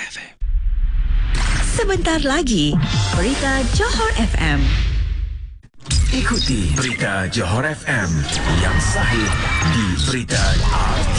FM. Sebentar lagi, Berita Johor FM. Ikuti Berita Johor FM yang sahih di Berita RT.